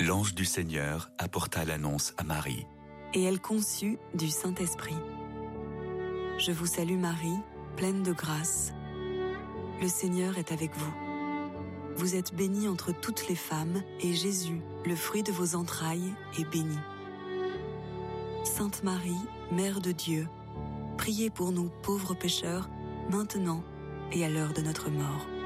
l'ange du Seigneur apporta l'annonce à Marie. Et elle conçut du Saint-Esprit. Je vous salue Marie, pleine de grâce. Le Seigneur est avec vous. Vous êtes bénie entre toutes les femmes, et Jésus, le fruit de vos entrailles, est béni. Sainte Marie, Mère de Dieu, priez pour nous pauvres pécheurs, maintenant et à l'heure de notre mort.